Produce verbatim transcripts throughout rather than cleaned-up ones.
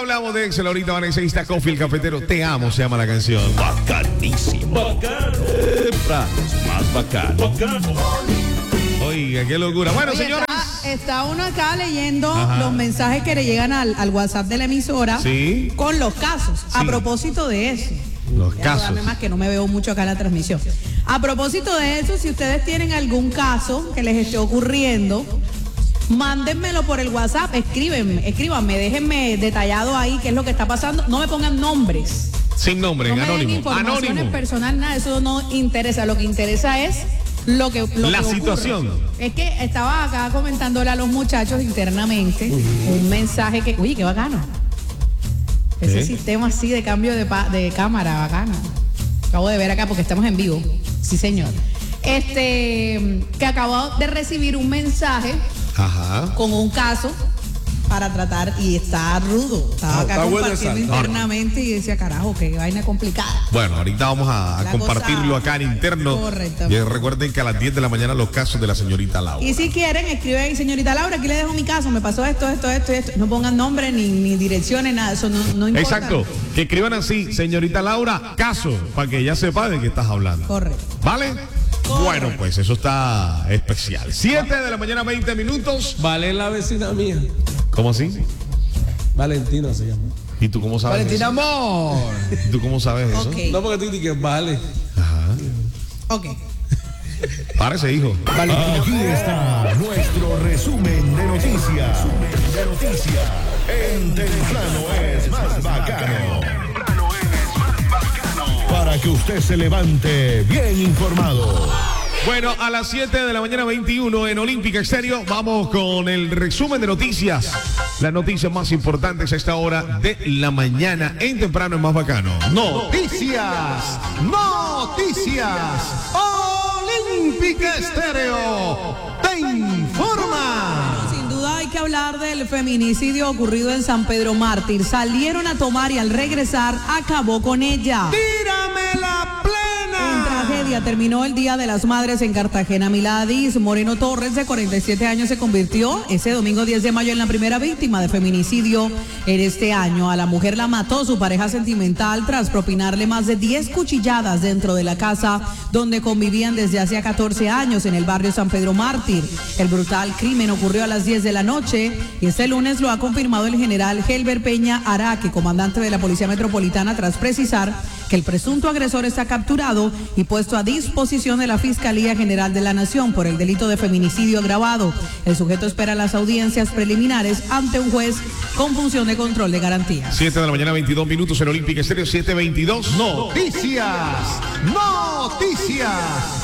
hablamos de Excel ahorita, Vanessa, está Coffee, el cafetero. Te amo, se llama la canción. Bacanísimo. Bacano. Epa. Más bacano. Bacano. Oiga, qué locura. Bueno, Oye, señores. Está, está uno acá leyendo Ajá. los mensajes que le llegan al, al WhatsApp de la emisora Sí. con los casos. Sí. A propósito de eso. Los Voy a casos. acordarme más que no me veo mucho acá en la transmisión. A propósito de eso, si ustedes tienen algún caso que les esté ocurriendo, mándenmelo por el WhatsApp, escríbenme, escríbanme, déjenme detallado ahí qué es lo que está pasando. No me pongan nombres. Sin nombre, No en me den anónimo. informaciones Anónimo. personales, nada, eso no interesa. Lo que interesa es lo que lo La que ocurre. situación. Es que estaba acá comentándole a los muchachos internamente uh-huh. un mensaje que, uy, qué bacano. Ese ¿Eh? sistema así de cambio de, pa, de cámara, bacano. Acabo de ver acá porque estamos en vivo. Sí, señor. Este, que acabo de recibir un mensaje Ajá. con un caso para tratar y está rudo. Estaba Ah, acá está bueno compartiendo esa. internamente y decía, carajo, qué vaina complicada. Bueno, ahorita vamos a, a La compartirlo cosa- acá en interno. Correcto. Y recuerden que a las diez de la mañana los casos de la señorita Laura. Y si quieren, escriben, señorita Laura, aquí le dejo mi caso, me pasó esto, esto, esto y esto. No pongan nombre, ni, ni direcciones, nada, eso no, no importa. Exacto. Que escriban así, señorita Laura, caso, para que ella sepa de qué estás hablando. Correcto. ¿Vale? Bueno, pues eso está especial. siete de la mañana, veinte minutos. Vale, es la vecina mía. ¿Cómo así? Valentina se llama. ¿Y tú cómo sabes Valentina, eso? amor. ¿Y tú cómo sabes eso? Ok. No, porque tú dices, vale. Ajá. Ok. Párese, hijo. Aquí está nuestro resumen de noticias. Resumen de noticias. En Temprano es más bacano. Para que usted se levante bien informado. Bueno, a las siete de la mañana veintiuno en Olímpica Estéreo vamos con el resumen de noticias. Las noticias más importantes a esta hora de la mañana en Temprano es más bacano. Noticias, noticias. Olímpica Estéreo te informa. Sin duda hay que hablar del feminicidio ocurrido en San Pedro Mártir. Salieron a tomar y al regresar acabó con ella. Tírame la plena. En tragedia terminó el Día de las Madres en Cartagena. Miladis Moreno Torres, de cuarenta y siete años, se convirtió ese domingo diez de mayo en la primera víctima de feminicidio en este año. A la mujer la mató su pareja sentimental tras propinarle más de diez cuchilladas dentro de la casa donde convivían desde hacía catorce años en el barrio San Pedro Mártir. El brutal crimen ocurrió a las diez de la noche y este lunes lo ha confirmado el general Helber Peña Araque, comandante de la Policía Metropolitana, tras precisar que el presunto agresor está capturado y puesto a disposición de la Fiscalía General de la Nación por el delito de feminicidio agravado. El sujeto espera las audiencias preliminares ante un juez con función de control de garantías. siete de la mañana, veintidós minutos en Olímpica Estéreo, siete veintidós. Noticias, noticias.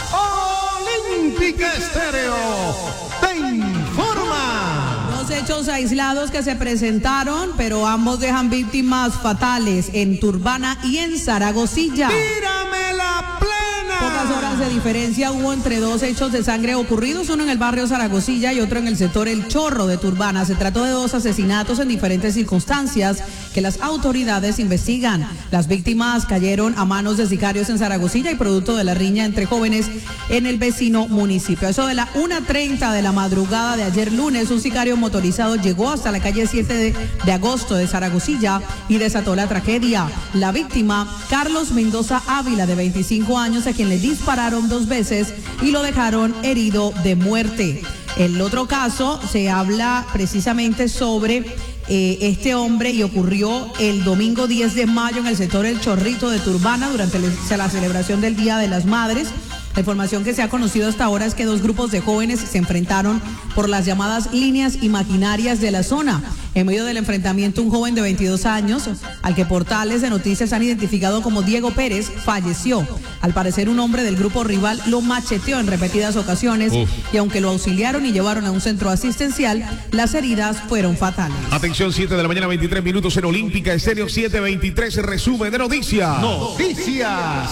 Olímpica Estéreo te informa. Dos hechos aislados que se presentaron, pero ambos dejan víctimas fatales en Turbana y en Zaragozilla. Tírame la plena. Pocas horas de diferencia hubo entre dos hechos de sangre ocurridos, uno en el barrio Zaragozilla y otro en el sector El Chorro de Turbana. Se trató de dos asesinatos en diferentes circunstancias que las autoridades investigan. Las víctimas cayeron a manos de sicarios en Zaragozilla y producto de la riña entre jóvenes en el vecino municipio. Eso de la una treinta de la madrugada de ayer lunes, un sicario motorizado llegó hasta la calle siete de, de agosto de Zaragozilla y desató la tragedia. La víctima, Carlos Mendoza Ávila, de veinticinco años, a quien le dispararon dos veces y lo dejaron herido de muerte. El otro caso se habla precisamente sobre eh, este hombre y ocurrió el domingo diez de mayo en el sector El Chorrito de Turbana durante la celebración del Día de las Madres. La información que se ha conocido hasta ahora es que dos grupos de jóvenes se enfrentaron por las llamadas líneas imaginarias de la zona. En medio del enfrentamiento, un joven de veintidós años, al que portales de noticias han identificado como Diego Pérez, falleció. Al parecer, un hombre del grupo rival lo macheteó en repetidas ocasiones. Uf. Y aunque lo auxiliaron y llevaron a un centro asistencial, las heridas fueron fatales. Atención, siete de la mañana, veintitrés minutos en Olímpica Estéreo, siete veintitrés, resumen de noticias. Noticias,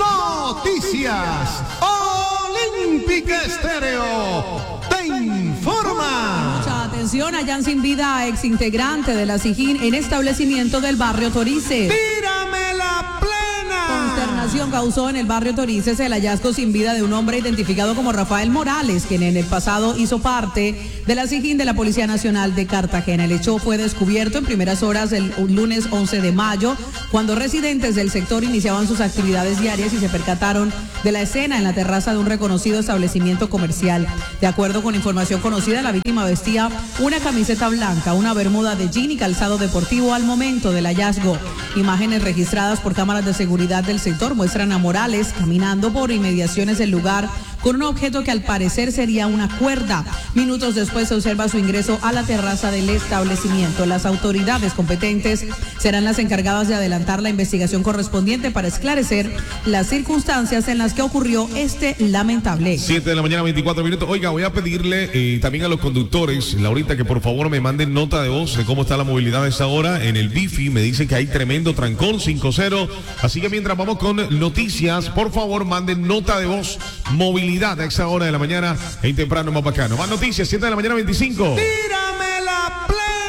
noticias. Olímpica Estéreo te informa. Mucha atención, hallan sin vida a exintegrante de la SIJIN en establecimiento del barrio Torice. Tírame la plena. consternación causó en el barrio Torices el hallazgo sin vida de un hombre identificado como Rafael Morales, quien en el pasado hizo parte de la SIJIN de la Policía Nacional de Cartagena. El hecho fue descubierto en primeras horas del lunes once de mayo, cuando residentes del sector iniciaban sus actividades diarias y se percataron de la escena en la terraza de un reconocido establecimiento comercial. De acuerdo con información conocida, la víctima vestía una camiseta blanca, una bermuda de jean y calzado deportivo al momento del hallazgo. Imágenes registradas por cámaras de seguridad del sector muestran a Morales caminando por inmediaciones del lugar con un objeto que al parecer sería una cuerda. Minutos después se observa su ingreso a la terraza del establecimiento. Las autoridades competentes serán las encargadas de adelantar la investigación correspondiente para esclarecer las circunstancias en las que ocurrió este lamentable. siete de la mañana, veinticuatro minutos. Oiga, voy a pedirle eh, también a los conductores, Laurita, que por favor me manden nota de voz de cómo está la movilidad a esta hora en el Bifi. Me dicen que hay tremendo trancón, cinco cero. Así que mientras vamos con noticias, por favor manden nota de voz, movilidad a esa hora de la mañana en Temprano Más Bacano. Más noticias, siete de la mañana, veinticinco. ¡Tírame la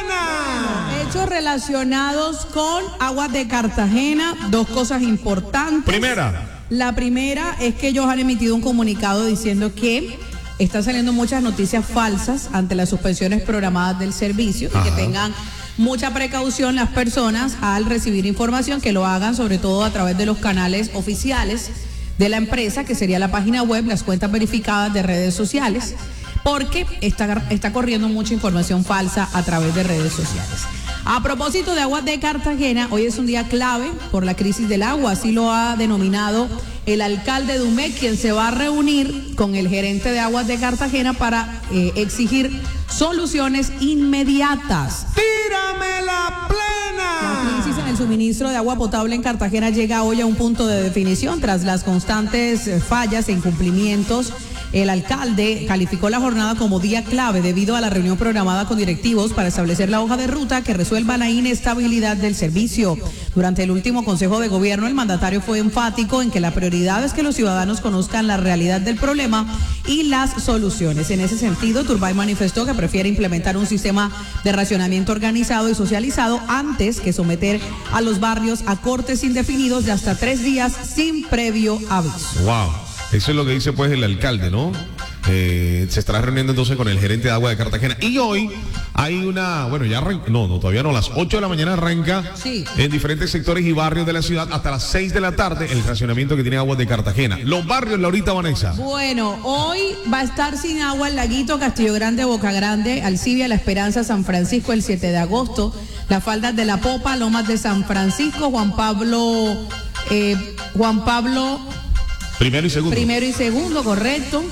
plena! Hechos relacionados con Aguas de Cartagena, dos cosas importantes. Primera. La primera es que ellos han emitido un comunicado diciendo que están saliendo muchas noticias falsas ante las suspensiones programadas del servicio. Ajá. Y que tengan mucha precaución las personas al recibir información, que lo hagan sobre todo a través de los canales oficiales de la empresa, que sería la página web, las cuentas verificadas de redes sociales, porque está, está corriendo mucha información falsa a través de redes sociales. A propósito de Aguas de Cartagena, hoy es un día clave por la crisis del agua, así lo ha denominado el alcalde de Umec, quien se va a reunir con el gerente de Aguas de Cartagena para eh, exigir soluciones inmediatas. ¡Tírame la plena! La crisis en el suministro de agua potable en Cartagena llega hoy a un punto de definición tras las constantes fallas e incumplimientos. El alcalde calificó la jornada como día clave debido a la reunión programada con directivos para establecer la hoja de ruta que resuelva la inestabilidad del servicio. Durante el último Consejo de Gobierno, el mandatario fue enfático en que la prioridad es que los ciudadanos conozcan la realidad del problema y las soluciones. En ese sentido, Turbay manifestó que prefiere implementar un sistema de racionamiento organizado y socializado antes que someter a los barrios a cortes indefinidos de hasta tres días sin previo aviso. Wow. Eso es lo que dice pues el alcalde, ¿no? Eh, se estará reuniendo entonces con el gerente de Agua de Cartagena. Y hoy hay una, bueno, ya arranca, no, no, todavía no, a las ocho de la mañana arranca sí. en diferentes sectores y barrios de la ciudad hasta las seis de la tarde el racionamiento que tiene Aguas de Cartagena. Los barrios, Laurita, Vanessa. Bueno, hoy va a estar sin agua el Laguito, Castillo Grande, Boca Grande, Alcibia, La Esperanza, San Francisco el siete de agosto, las faldas de la Popa, Lomas de San Francisco, Juan Pablo, eh, Juan Pablo... Primero y segundo. Primero y segundo, correcto.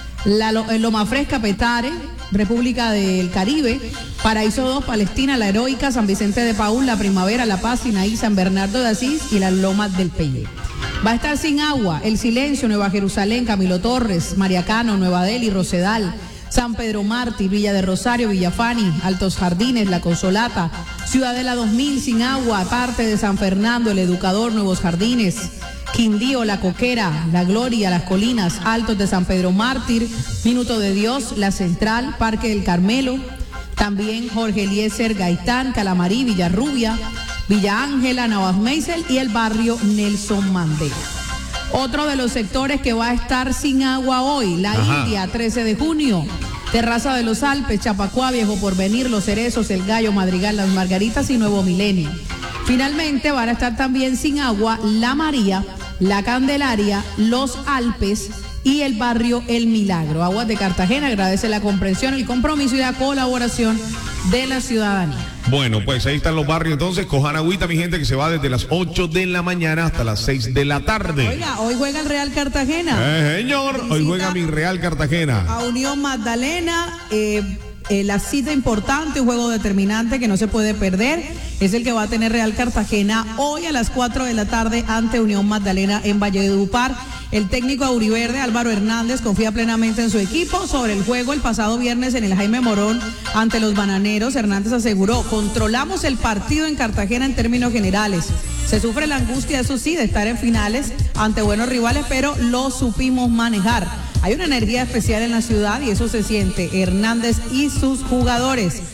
La Loma Fresca, Petare, República del Caribe, Paraíso dos, Palestina, La Heroica, San Vicente de Paúl, La Primavera, La Paz, Sinaí, San Bernardo de Asís y las Lomas del Pelle. Va a estar sin agua El Silencio, Nueva Jerusalén, Camilo Torres, Mariacano, Nueva Delhi, Rosedal, San Pedro Mártir, Villa de Rosario, Villafani, Altos Jardines, La Consolata, Ciudadela dos mil sin agua, parte de San Fernando, El Educador, Nuevos Jardines, Quindío, La Coquera, La Gloria, Las Colinas, Altos de San Pedro Mártir, Minuto de Dios, La Central, Parque del Carmelo, también Jorge Eliezer Gaitán, Calamarí, Villarrubia, Villa Ángela, Navas Meisel y el barrio Nelson Mandela. Otro de los sectores que va a estar sin agua hoy, La Ajá. India, trece de junio, Terraza de los Alpes, Chapacuá, Viejo Porvenir, Los Cerezos, El Gallo, Madrigal, Las Margaritas y Nuevo Milenio. Finalmente van a estar también sin agua La María, La Candelaria, Los Alpes y el barrio El Milagro. Aguas de Cartagena agradece la comprensión, el compromiso y la colaboración de la ciudadanía. Bueno, pues ahí están los barrios entonces. Cojan agüita, mi gente, que se va desde las ocho de la mañana hasta las seis de la tarde. Oiga, hoy juega el Real Cartagena. Eh, señor, Visita hoy juega mi Real Cartagena. A Unión Magdalena, eh, eh, la cita importante, un juego determinante que no se puede perder, es el que va a tener Real Cartagena hoy a las cuatro de la tarde ante Unión Magdalena en Valledupar. El técnico auriverde Álvaro Hernández confía plenamente en su equipo. Sobre el juego el pasado viernes en el Jaime Morón ante los Bananeros, Hernández aseguró: controlamos el partido en Cartagena en términos generales. Se sufre la angustia, eso sí, de estar en finales ante buenos rivales, pero lo supimos manejar. Hay una energía especial en la ciudad y eso se siente. Hernández y sus jugadores.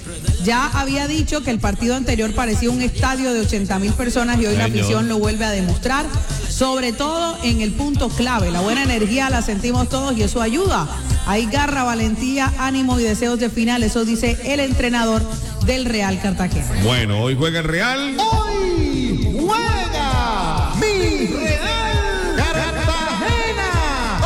Ya había dicho que el partido anterior parecía un estadio de ochenta mil personas y hoy la Señor. afición lo vuelve a demostrar, sobre todo en el punto clave. La buena energía la sentimos todos y eso ayuda. Hay garra, valentía, ánimo y deseos de final, eso dice el entrenador del Real Cartagena. Bueno, hoy juega el Real. Hoy juega mi Real Cartagena.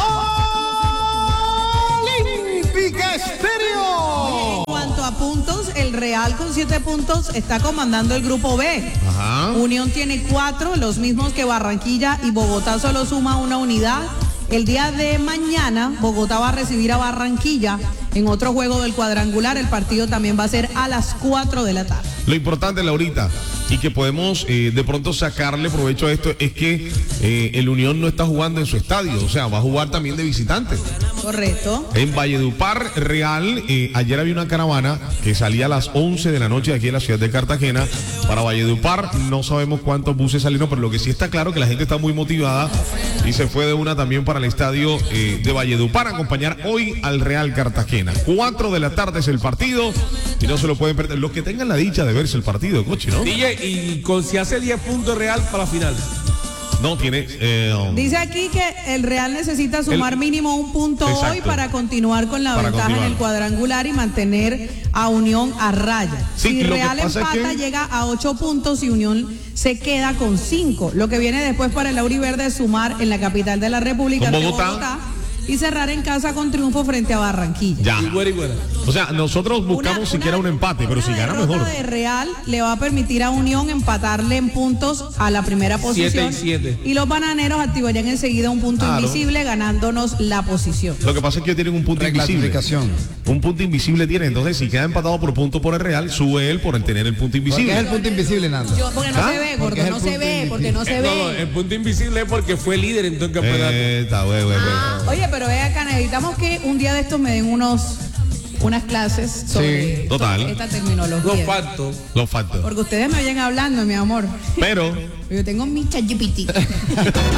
Olímpica Estéreo. En cuanto a puntos, el Real con siete puntos está comandando el grupo B. Ajá. Unión tiene cuatro, los mismos que Barranquilla, y Bogotá solo suma una unidad. El día de mañana, Bogotá va a recibir a Barranquilla en otro juego del cuadrangular. El partido también va a ser a las cuatro de la tarde. Lo importante, Laurita, y que podemos eh, de pronto sacarle provecho a esto, es que eh, el Unión no está jugando en su estadio, o sea, va a jugar también de visitante. Correcto. En Valledupar, Real, eh, ayer había una caravana que salía a las once de la noche de aquí en la ciudad de Cartagena para Valledupar. No sabemos cuántos buses salieron, pero lo que sí está claro es que la gente está muy motivada y se fue de una también para el estadio eh, de Valledupar a acompañar hoy al Real Cartagena. Cuatro de la tarde es el partido y no se lo pueden perder. Los que tengan la dicha de verse el partido, coche, ¿no? D J, y con si hace diez puntos Real para la final. No, tiene... Eh, um, Dice aquí que el Real necesita sumar El- mínimo un punto Exacto. hoy para continuar con la Para ventaja continuar. en el cuadrangular y mantener a Unión a raya. Sí, si lo que Real pasa es empata, que- llega a ocho puntos y Unión se queda con cinco. Lo que viene después para el Auriverde es sumar en la capital de la República, Con ante Bogotá. y cerrar en casa con triunfo frente a Barranquilla. ya. Y buena y buena. O sea, nosotros buscamos Una- siquiera una- un empate, pero si una gana derrota mejor. de Real le va a permitir a Unión empatarle en puntos a la primera Siete posición. y siete. Y los bananeros activarían enseguida un punto Claro. invisible ganándonos la posición. Lo que pasa es que ellos tienen un punto invisible. Reclasificación. Un punto invisible tiene. Entonces, si queda empatado por punto por el Real, sube él por el tener el punto ¿Por qué invisible. es el punto invisible, Nando? Yo, porque no ¿Ah? se ve, Porque gordo, es el no se punto ve, porque no se No, no, ve. el punto invisible es porque fue líder en todo el campeonato. Eh, está bueno, bueno, bueno. Oye, pero ve acá, necesitamos que un día de estos me den unos unas clases sobre, Sí, total. sobre esta terminología. Los factos. Los factos. Porque ustedes me oyen hablando, mi amor. Pero... Yo tengo mi ChatGPT.